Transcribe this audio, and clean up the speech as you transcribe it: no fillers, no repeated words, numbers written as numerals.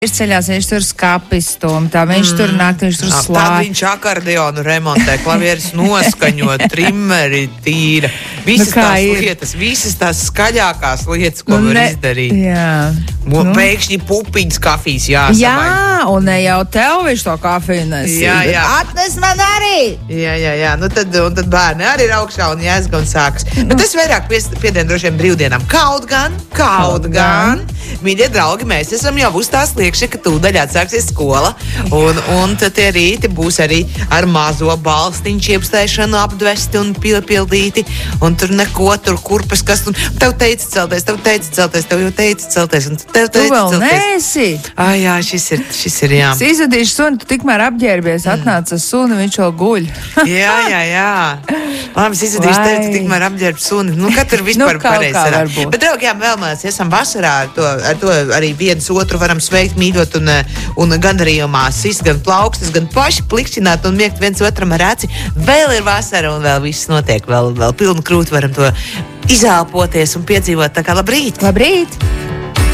Ir ceļās, viņš tur skapistum, tā viņš tur nāk, viņš tur slāj. Tad viņš akordeonu remontē, klavieris noskaņo, trimeri tīra. Visas visas tās skaļākās lietas, ko var izdarīt. Jā. Pēkšņi pupiņas kafijas jāsamaļ. Jā, un ne jau tev viņš to kafiju nesīja. Jā. Atnes man arī! Jā. Nu tad bērni arī ir augšā un jāsga un sākas. Bet es vairāk piedienu droši vien brīvdienām. Kaut gan. Mīļie draugi, mēs esam jau uz tās liekšie, ka tūdaļ atsāksies skola. Un tad tie rīti būs arī ar mazo balstiņu iepstēšanu apdvesti un piepildīti. Un tur neko, tur kurpes, kas tur. Tev teica celties, tev jau teica celties. Un tev Tu vēl neesi. Jā, šis ir jā. Es izvadīšu suni, tu tikmēr apģērbies, atnāca suni, viņš vēl guļ. Jā. Labi, es izvadīšu tevi, tu tikmēr apģērbi suni. Nu, katru vispār pareizi sarā. Bet, draugi, jā, vēl mēs esam vasarā ar to arī viens otru varam sveikt, mīļot un gandarījumā sist gan plaukstas, gan paši plikšķināt un miegt viens otram ar aci. Vēl ir vasara un vēl viss notiek, vēl pilnu krūti varam to izelpoties un piedzīvot. Tā kā labrīt! Labrīt!